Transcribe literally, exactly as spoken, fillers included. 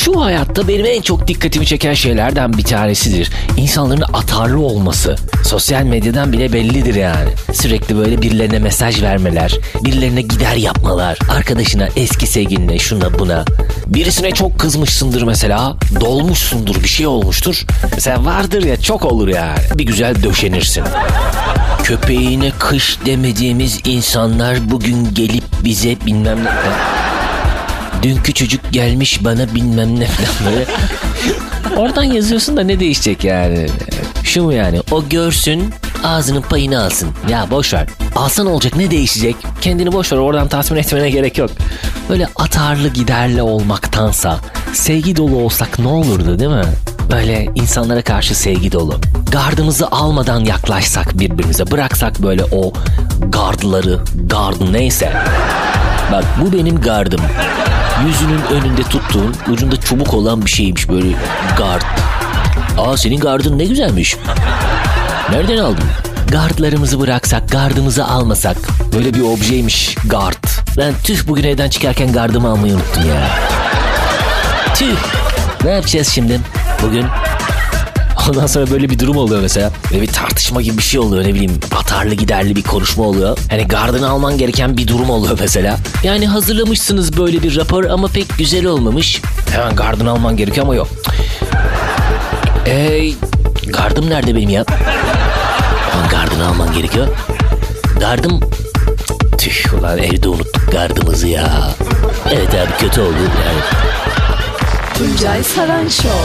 Şu hayatta benim en çok dikkatimi çeken şeylerden bir tanesidir. İnsanların atarlı olması. Sosyal medyadan bile bellidir yani. Sürekli böyle birilerine mesaj vermeler, birilerine gider yapmalar, arkadaşına, eski sevgiline, şuna buna. Birisine çok kızmışsındır mesela, dolmuşsundur, bir şey olmuştur. Mesela vardır ya, çok olur yani. Bir güzel döşenirsin. Köpeğine kış demediğimiz insanlar bugün gelip bize bilmem ne... Dünkü çocuk gelmiş bana bilmem ne falan böyle. Oradan yazıyorsun da ne değişecek yani? Şu mu yani? O görsün, ağzının payını alsın. Ya boş ver. Alsan olacak, ne değişecek? Kendini boş ver, oradan tasmin etmene gerek yok. Böyle atarlı giderli olmaktansa sevgi dolu olsak ne olurdu, değil mi? Böyle insanlara karşı sevgi dolu. Gardımızı almadan yaklaşsak birbirimize, bıraksak böyle o gardları, gardı neyse. Bak, bu benim gardım. Yüzünün önünde tuttuğun, ucunda çubuk olan bir şeymiş böyle, gard. Aa, senin gardın ne güzelmiş. Nereden aldın? Gardlarımızı bıraksak, gardımızı almasak. Böyle bir objeymiş gard. Ben tüh, bugün evden çıkarken gardımı almayı unuttum ya. Tüh. Ne yapacağız şimdi bugün? Ondan sonra böyle bir durum oluyor mesela. Böyle bir tartışma gibi bir şey oluyor, ne bileyim. Atarlı giderli bir konuşma oluyor. Hani gardını alman gereken bir durum oluyor mesela. Yani hazırlamışsınız böyle bir rapor ama pek güzel olmamış. Hemen gardını alman gerekiyor ama yok. Eee gardım nerede benim ya? Aman, gardını alman gerekiyor. Gardım... Tüh ulan, evde unuttuk gardımızı ya. Evet abi, kötü oldu yani. Tuncay Saran Show.